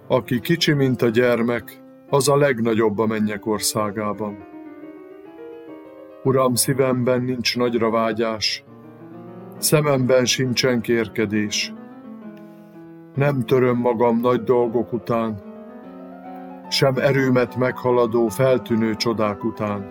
Aki kicsi, mint a gyermek, az a legnagyobb a mennyek országában. Uram, szívemben nincs nagyra vágyás, szememben sincsen kérkedés. Nem töröm magam nagy dolgok után, sem erőmet meghaladó feltűnő csodák után.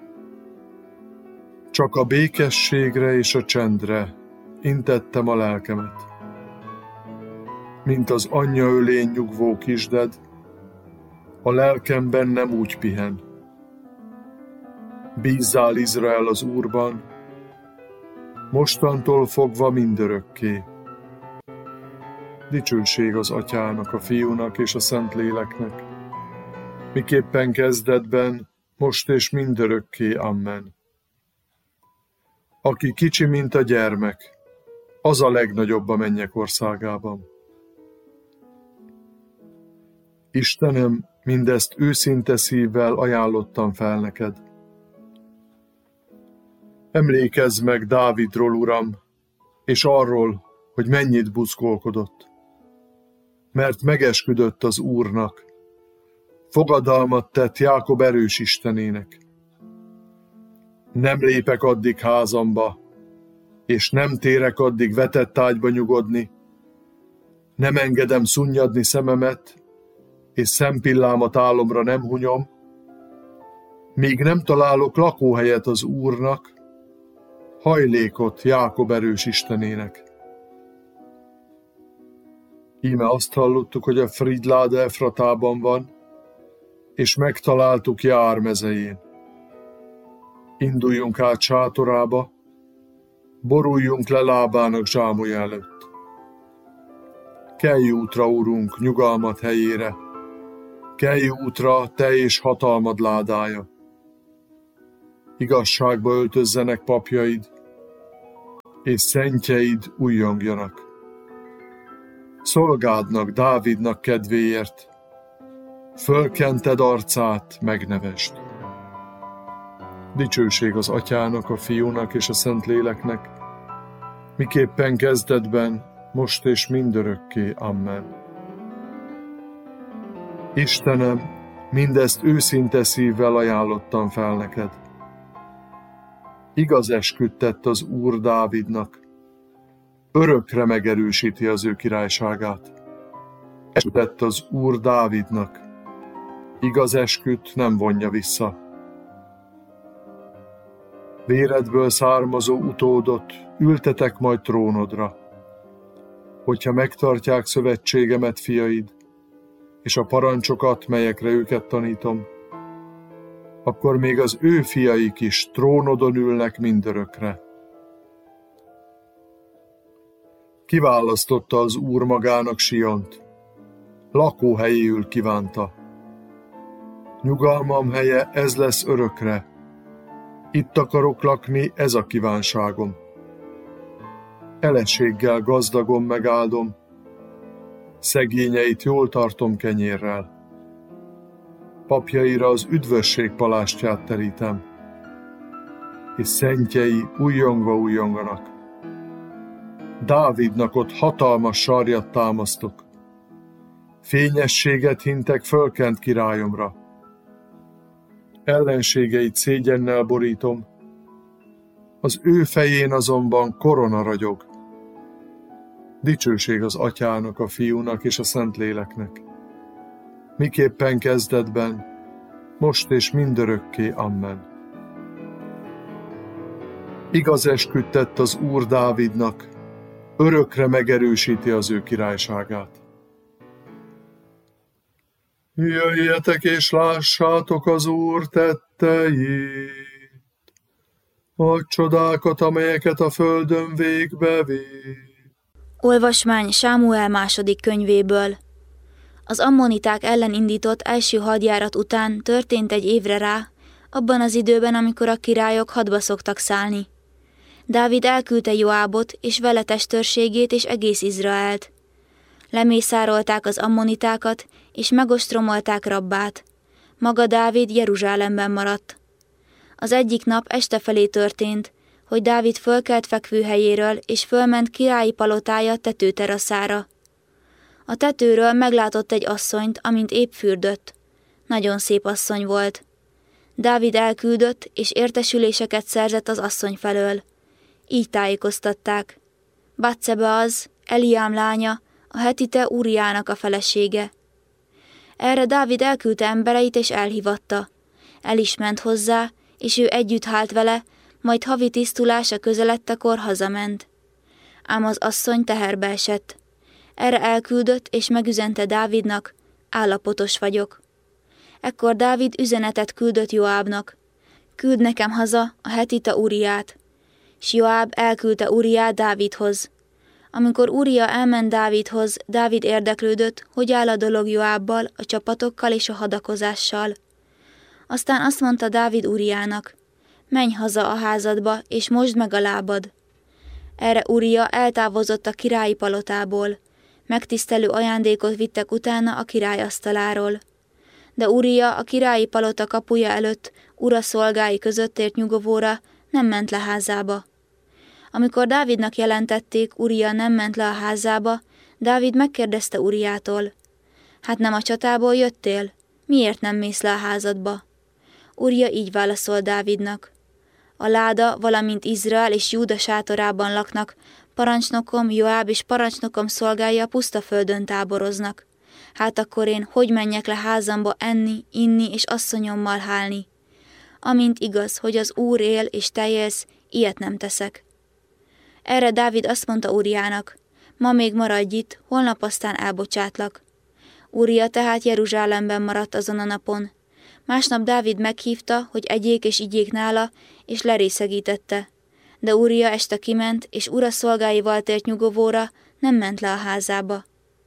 Csak a békességre és a csendre intettem a lelkemet. Mint az anyja ölén nyugvó kisded, a lelkemben nem úgy pihen. Bízzál, Izrael, az Úrban, mostantól fogva mindörökké. Dicsőség az Atyának, a Fiúnak és a Szentléleknek, miképpen kezdetben, most és mindörökké. Amen. Aki kicsi, mint a gyermek, az a legnagyobb a mennyek országában. Istenem, mindezt őszinte szívvel ajánlottam fel neked. Emlékezz meg Dávidról, Uram, és arról, hogy mennyit buzgolkodott. Mert megesküdött az Úrnak, fogadalmat tett Jákob erős Istenének. Nem lépek addig házamba, és nem térek addig vetett ágyba nyugodni. Nem engedem szunnyadni szememet, és szempillámat álomra nem hunyom, míg nem találok lakóhelyet az Úrnak, hajlékot Jákob erős Istenének. Íme azt hallottuk, hogy a Fridláda Efratában van, és megtaláltuk Jár mezején. Induljunk át sátorába, boruljunk le lábának zsámolya előtt. Kelj útra, Urunk, nyugalmat helyére, kelj útra, te és hatalmad ládája. Igazságba öltözzenek papjaid, és szentjeid újjongjanak. Szolgádnak, Dávidnak kedvéért, fölkented arcát, megnevesd. Dicsőség az Atyának, a Fiúnak és a Szentléleknek, miképpen kezdetben, most és mindörökké. Amen. Istenem, mindezt őszinte szívvel ajánlottam fel neked. Igaz esküt tett az Úr Dávidnak, örökre megerősíti az ő királyságát. Esküt tett az Úr Dávidnak, igaz esküt nem vonja vissza. Véredből származó utódot ültetek majd trónodra, hogyha megtartják szövetségemet fiaid, és a parancsokat, melyekre őket tanítom, akkor még az ő fiaik is trónodon ülnek mindörökre. Kiválasztotta az Úr magának Siont, lakóhelyéül kívánta. Nyugalmam helye, ez lesz örökre, itt akarok lakni, ez a kívánságom. Eleséggel gazdagon megáldom, szegényeit jól tartom kenyérrel. Papjaira az üdvösség palástját terítem, és szentjei újjongva újjonganak. Dávidnak ott hatalmas sarjat támasztok, fényességet hintek fölkent királyomra. Ellenségeit szégyennel borítom, az ő fején azonban korona ragyog. Dicsőség az Atyának, a Fiúnak és a Szentléleknek, miképpen kezdetben, most és mindörökké. Amen. Igaz esküt tett az Úr Dávidnak, örökre megerősíti az ő királyságát. Jöjjetek és lássátok az Úr tetteit, a csodákat, amelyeket a földön végbe vitt. Olvasmány Sámuel második könyvéből. Az ammoniták ellen indított első hadjárat után történt egy évre rá, abban az időben, amikor a királyok hadba szoktak szállni. Dávid elküldte Joábot és vele testőrségét és egész Izraelt. Lemészárolták az ammonitákat, és megostromolták Rabbát. Maga Dávid Jeruzsálemben maradt. Az egyik nap este felé történt, hogy Dávid fölkelt fekvőhelyéről, és fölment királyi palotája tetőteraszára. A tetőről meglátott egy asszonyt, amint épp fürdött. Nagyon szép asszony volt. Dávid elküldött, és értesüléseket szerzett az asszony felől. Így tájékoztatták. Batsebe az, Eliám lánya, a hetite Úriának a felesége. Erre Dávid elküldte embereit és elhívatta. El is ment hozzá, és ő együtt hált vele, majd havi tisztulása közeledtekor hazament. Ám az asszony teherbe esett. Erre elküldött, és megüzente Dávidnak, állapotos vagyok. Ekkor Dávid üzenetet küldött Joábnak. Küld nekem haza a hetita Úriát. S Joáb elküldte Úriát Dávidhoz. Amikor Úria elment Dávidhoz, Dávid érdeklődött, hogy áll a dolog Joábbal, a csapatokkal és a hadakozással. Aztán azt mondta Dávid Úriának, menj haza a házadba, és mosd meg a lábad. Erre Úria eltávozott a királyi palotából. Megtisztelő ajándékot vittek utána a király asztaláról. De Úria a királyi palota kapuja előtt ura szolgái között ért nyugovóra, nem ment le házába. Amikor Dávidnak jelentették, Úria nem ment le a házába, Dávid megkérdezte Úriától, hát nem a csatából jöttél? Miért nem mész le a házadba? Úria így válaszol Dávidnak, a láda, valamint Izrael és Júda sátorában laknak, parancsnokom Joáb és parancsnokom szolgái a pusztaföldön táboroznak. Hát akkor én hogy menjek le házamba enni, inni és asszonyommal hálni? Amint igaz, hogy az Úr él és te élsz, ilyet nem teszek. Erre Dávid azt mondta Úriának, ma még maradj itt, holnap aztán elbocsátlak. Úria tehát Jeruzsálemben maradt azon a napon. Másnap Dávid meghívta, hogy egyék és igyék nála, és lerészegítette. De Úria este kiment, és ura szolgáival tért nyugovóra, nem ment le a házába.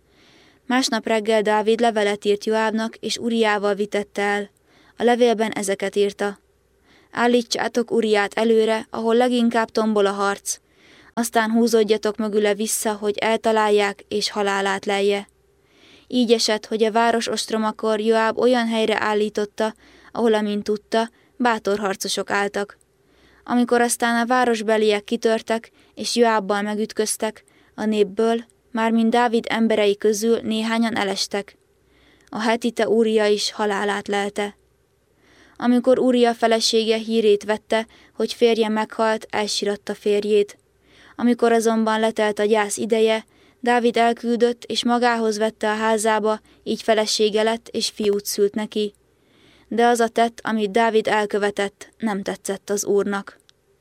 Másnap reggel Dávid levelet írt Joábnak, és Úriával vitette el. A levélben ezeket írta. Állítsátok Úriát előre, ahol leginkább tombol a harc. Aztán húzódjatok mögüle vissza, hogy eltalálják és halálát lelje. Így esett, hogy a város ostromakor Joáb olyan helyre állította, ahol, amint tudta, bátor harcosok álltak. Amikor aztán a városbeliek kitörtek, és Joábbal megütköztek, a népből, mármint Dávid emberei közül néhányan elestek. A hetite Úria is halálát lelte. Amikor Úria felesége hírét vette, hogy férje meghalt, elsiratta férjét. Amikor azonban letelt a gyász ideje, Dávid elküldött, és magához vette a házába, így felesége lett, és fiút szült neki. De az a tett, amit Dávid elkövetett, nem tetszett az Úrnak.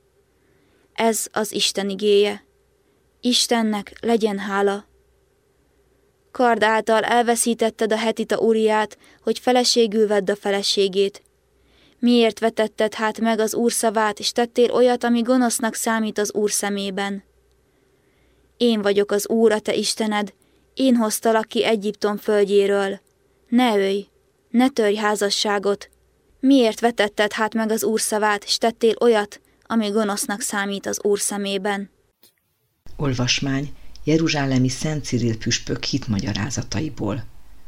Ez az Isten igéje. Istennek legyen hála. Kard által elveszítetted a hetita Úriát, hogy feleségül vedd a feleségét. Miért vetetted hát meg az Úr szavát, és tettél olyat, ami gonosznak számít az Úr szemében? Én vagyok az Úr, a te Istened, én hoztalak ki Egyiptom földjéről. Ne ölj, ne törj házasságot. Miért vetetted hát meg az Úr szavát, és tettél olyat, ami gonosznak számít az Úr szemében? Olvasmány jeruzsálemi Szent Cirill püspök hitmagyarázataiból.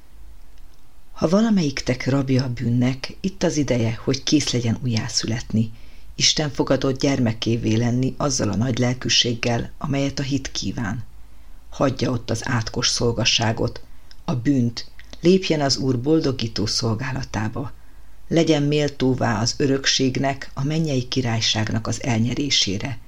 Ha valamelyiktek rabja a bűnnek, itt az ideje, hogy kész legyen újjászületni, Isten fogadott gyermekévé lenni azzal a nagy lelkűséggel, amelyet a hit kíván. Hagyja ott az átkos szolgasságot, a bűnt, lépjen az Úr boldogító szolgálatába. Legyen méltóvá az örökségnek, a mennyei királyságnak az elnyerésére.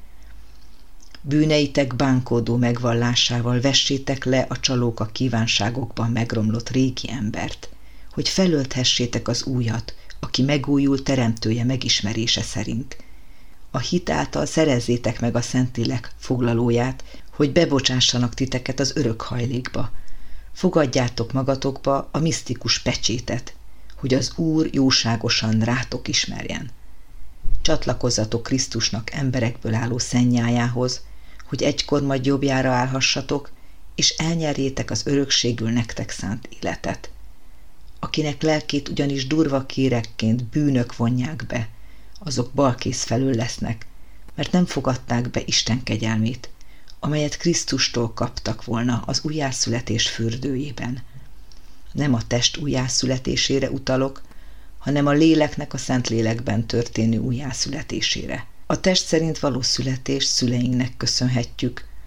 Bűneitek bánkódó megvallásával vessétek le a csalóka kívánságokban megromlott régi embert, hogy felölthessétek az újat, aki megújul teremtője megismerése szerint. A hit által szerezzétek meg a Szentlélek foglalóját, hogy bebocsássanak titeket az örök hajlékba. Fogadjátok magatokba a misztikus pecsétet, hogy az Úr jóságosan rátok ismerjen. Csatlakozzatok Krisztusnak emberekből álló szennyájához, hogy egykor majd jobbjára állhassatok, és elnyerjétek az örökségül nektek szánt életet. Akinek lelkét ugyanis durva kéregként bűnök vonják be, azok balkész felől lesznek, mert nem fogadták be Isten kegyelmét, amelyet Krisztustól kaptak volna az újjászületés fürdőjében. Nem a test újjászületésére utalok, hanem a léleknek a Szentlélekben történő újjászületésére. A test szerint való születést szüleinknek köszönhetjük,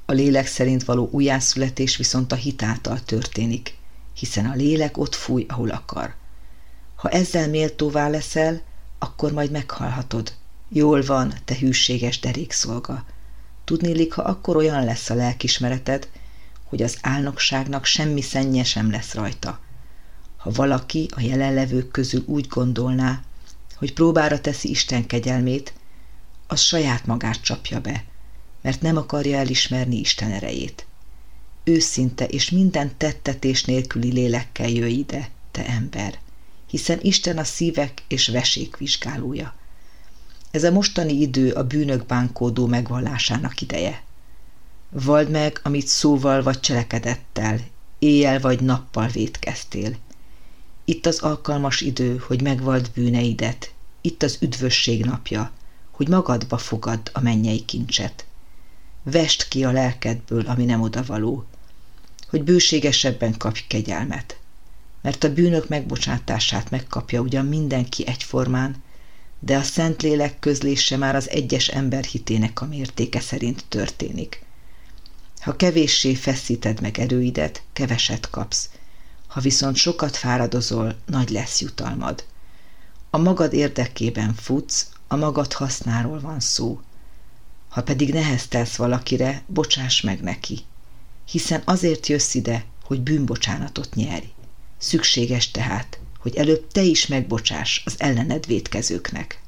A lélek szerint való újjászületés viszont a hit által történik, hiszen a lélek ott fúj, ahol akar. Ha ezzel méltóvá leszel, akkor majd meghalhatod. Jól van, te hűséges derékszolga. Tudnélik, ha akkor olyan lesz a lelkismereted, hogy az álnokságnak semmi szennye sem lesz rajta. Ha valaki a jelenlevők közül úgy gondolná, hogy próbára teszi Isten kegyelmét, az saját magát csapja be, mert nem akarja elismerni Isten erejét. Őszinte és minden tettetés nélküli lélekkel jöjj ide, te ember, hiszen Isten a szívek és vesék vizsgálója. Ez a mostani idő a bűnök bánkódó megvallásának ideje. Vald meg, amit szóval vagy cselekedettel, éjjel vagy nappal vétkeztél. Itt az alkalmas idő, hogy megvald bűneidet, itt az üdvösség napja, hogy magadba fogadd a mennyei kincset. Vesd ki a lelkedből, ami nem odavaló, hogy bőségesebben kapj kegyelmet, mert a bűnök megbocsátását megkapja ugyan mindenki egyformán, de a Szentlélek közlése már az egyes ember hitének a mértéke szerint történik. Ha kevéssé feszíted meg erőidet, keveset kapsz, ha viszont sokat fáradozol, nagy lesz jutalmad. A magad érdekében futsz, a magad hasznáról van szó. Ha pedig neheztelsz valakire, bocsáss meg neki, hiszen azért jössz ide, hogy bűnbocsánatot nyerj. Szükséges tehát, hogy előbb te is megbocsáss az ellened vétkezőknek.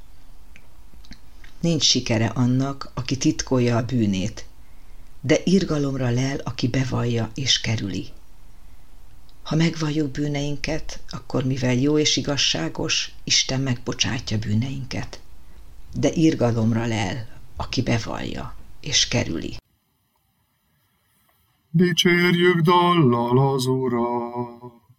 Nincs sikere annak, aki titkolja a bűnét, de irgalomra lel, aki bevallja és kerüli. Ha megvalljuk bűneinket, akkor mivel jó és igazságos, Isten megbocsátja bűneinket. De irgalomra lel, aki bevallja és kerüli. Dicsérjük dallal az Urat!